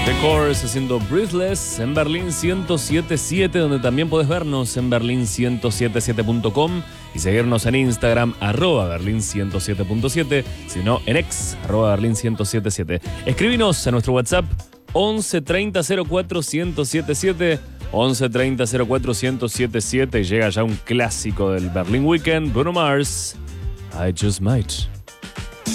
The Course haciendo Breathless en Berlín 107.7, donde también podés vernos en berlin1077.com y seguirnos en Instagram @berlin107.7, sino en ex @berlin1077. Escribinos a nuestro WhatsApp 11 30 04 1077, 11 30 04 1077, y llega ya un clásico del Berlin Weekend, Bruno Mars, I Just Might.